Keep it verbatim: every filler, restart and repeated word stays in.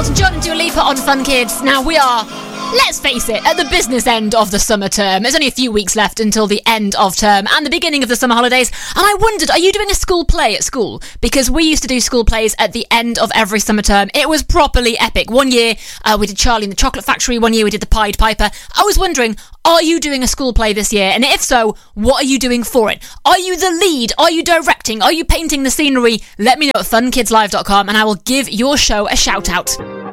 Elton John and Dua Lipa on Fun Kids. Now we are, let's face it, at the business end of the summer term. There's only a few weeks left until the end of term and the beginning of the summer holidays. And I wondered, are you doing a school play at school? Because we used to do school plays at the end of every summer term. It was properly epic. One year uh, we did Charlie and the Chocolate Factory. One year we did the Pied Piper. I was wondering, are you doing a school play this year? And if so, what are you doing for it? Are you the lead? Are you directing? Are you painting the scenery? Let me know at fun kids live dot com and I will give your show a shout out.